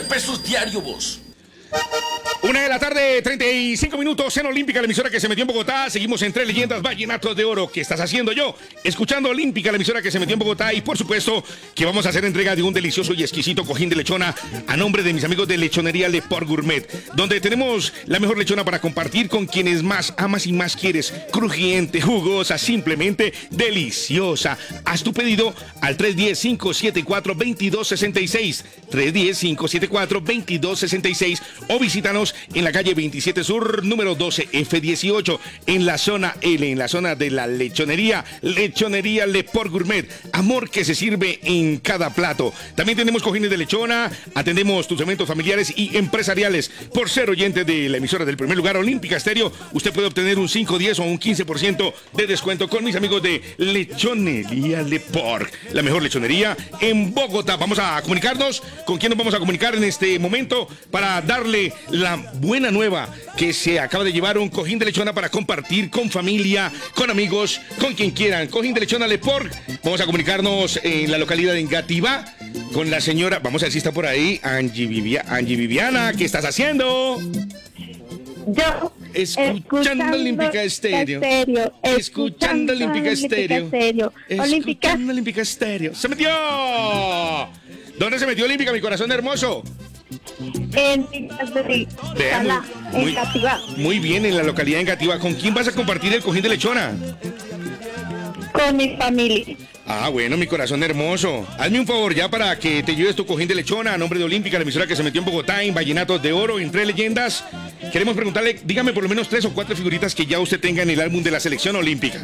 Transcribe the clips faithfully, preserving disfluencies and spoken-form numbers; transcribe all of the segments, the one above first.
pesos diario, vos. Una de la tarde, treinta y cinco minutos en Olímpica, la emisora que se metió en Bogotá. Seguimos en Tres Leyendas, Vallenatos de Oro. ¿Qué estás haciendo yo? Escuchando Olímpica, la emisora que se metió en Bogotá. Y por supuesto que vamos a hacer entrega de un delicioso y exquisito cojín de lechona a nombre de mis amigos de Lechonería Le Port Gourmet, donde tenemos la mejor lechona para compartir con quienes más amas y más quieres. Crujiente, jugosa, simplemente deliciosa. Haz tu pedido al tres uno cero, cinco siete cuatro, dos dos seis seis. tres uno cero, cinco siete cuatro, dos dos seis seis. O visítanos en la calle veintisiete Sur, número doce F dieciocho, en la zona L, en la zona de la lechonería, Lechonería Le Port Gourmet, amor que se sirve en cada plato. También tenemos cojines de lechona, atendemos tus eventos familiares y empresariales. Por ser oyente de la emisora del primer lugar, Olímpica Estéreo, usted puede obtener un cinco, diez o un quince por ciento de descuento con mis amigos de Lechonería Le Port, la mejor lechonería en Bogotá. Vamos a comunicarnos. ¿Con quién nos vamos a comunicar en este momento para darle la buena nueva que se acaba de llevar un cojín de lechona para compartir con familia, con amigos, con quien quieran? Cojín de lechona Le Port. Vamos a comunicarnos en la localidad de Engativá con la señora, vamos a ver si está por ahí, Angie, Vivia, Angie Viviana. ¿Qué estás haciendo? Yo escuchando Olímpica Estéreo. Estéreo. Escuchando Olímpica Estéreo. Olímpica. Escuchando Olímpica Estéreo. ¡Se metió! ¿Dónde se metió Olímpica, mi corazón hermoso? En Sala, en muy, Engativá. Muy bien, en la localidad de Engativá. ¿Con quién vas a compartir el cojín de lechona? Con mi familia. Ah, bueno, mi corazón hermoso. Hazme un favor ya para que te lleves tu cojín de lechona a nombre de Olímpica, la emisora que se metió en Bogotá, en Vallenatos de Oro, en Tres Leyendas. Queremos preguntarle, dígame por lo menos tres o cuatro figuritas que ya usted tenga en el álbum de la selección olímpica.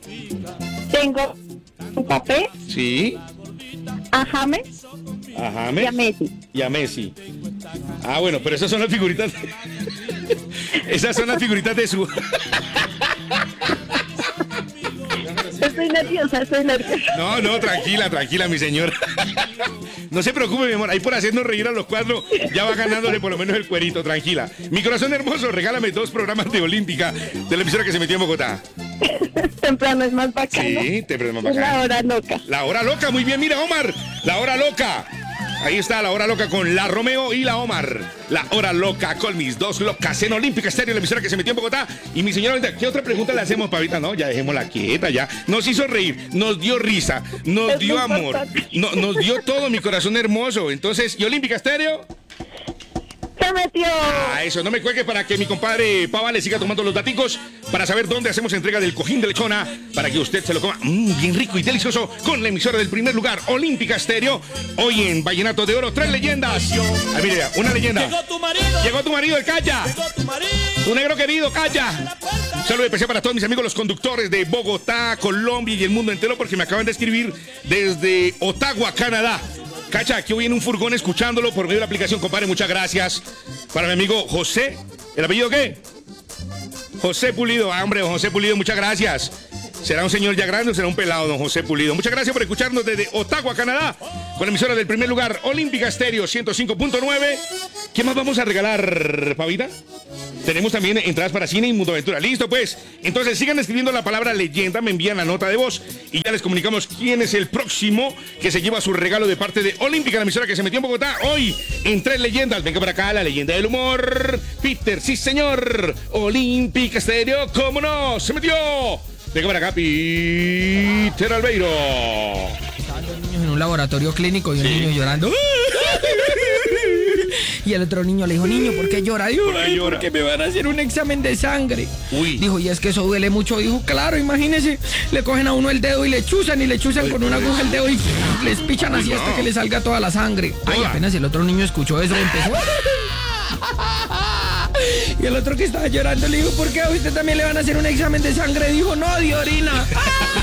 Tengo un papel. Sí. A James. A James. Y a Messi. Y a Messi. Ah, bueno, pero esas son las figuritas. Esas son las figuritas de su... Estoy nerviosa, estoy nerviosa. No, no, tranquila, tranquila, mi señora. No se preocupe, mi amor. Ahí por hacernos reír a los cuatro, ya va ganándole por lo menos el cuerito, tranquila. Mi corazón hermoso, regálame dos programas de Olímpica de la emisora que se metió en Bogotá. Temprano es más bacano. Sí, temprano es más Es bacano. la hora loca. La hora loca, muy bien, mira, Omar. La hora loca. Ahí está la hora loca con la Romeo y la Omar. La hora loca con mis dos locas en Olímpica Estéreo, la emisora que se metió en Bogotá. Y mi señora, ¿qué otra pregunta le hacemos, Pavita? No, ya dejémosla quieta, ya. Nos hizo reír, nos dio risa, nos Es dio muy amor, no, nos dio todo, mi corazón hermoso. Entonces, ¿y Olímpica Estéreo? Se metió. Ah, eso, no me cuelgue para que mi compadre Pava le siga tomando los daticos para saber dónde hacemos entrega del cojín de lechona para que usted se lo coma mmm, bien rico y delicioso con la emisora del primer lugar, Olímpica Estéreo. Hoy en Vallenato de Oro, Tres Leyendas. Ah, mire, una leyenda. Llegó tu marido. Llegó tu marido, el Calla. Llegó tu marido. Tu negro querido, Calla. Un saludo especial para todos mis amigos, los conductores de Bogotá, Colombia y el mundo entero, porque me acaban de escribir desde Ottawa, Canadá. Cacha, aquí voy en un furgón escuchándolo por medio de la aplicación, compadre, muchas gracias. Para mi amigo José, ¿el apellido qué? José Pulido, ah, hombre, José Pulido, muchas gracias. ¿Será un señor ya grande o será un pelado, don José Pulido? Muchas gracias por escucharnos desde Ottawa, Canadá, con la emisora del primer lugar, Olímpica Estéreo ciento cinco punto nueve. ¿Qué más vamos a regalar, Pavita? Tenemos también entradas para cine y Mundo Aventura. Listo, pues. Entonces sigan escribiendo la palabra leyenda, me envían la nota de voz y ya les comunicamos quién es el próximo que se lleva su regalo de parte de Olímpica, la emisora que se metió en Bogotá hoy en Tres Leyendas. Venga para acá, la leyenda del humor. Peter, sí señor. Olímpica Estéreo, ¿cómo no? Se metió. Venga para acá, Peter Albeiro. Estaban dos niños en un laboratorio clínico y un Sí. niño llorando. Y el otro niño le dijo, niño, ¿por qué llora? Dijo, ¿Por qué llora? porque me van a hacer un examen de sangre. Uy. Dijo, y es que eso duele mucho. Dijo, claro, imagínese, le cogen a uno el dedo y le chuzan y le chuzan con una aguja el dedo y les pichan así Uy, hasta no. que le salga toda la sangre. Ay, Toda. apenas el otro niño escuchó eso, empezó. Y el otro que estaba llorando le dijo, ¿por qué a usted también le van a hacer un examen de sangre? Dijo, no, de orina.